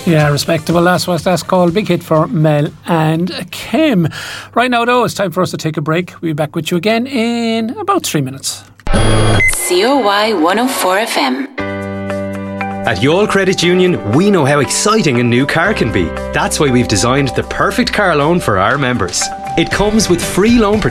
Yeah, respectable. That's called. Big hit for Mel and Kim. Right now, though, it's time for us to take a break. We'll be back with you again in about 3 minutes. COY 104 FM. At Youall Credit Union, we know how exciting a new car can be. That's why we've designed the perfect car loan for our members. It comes with free loan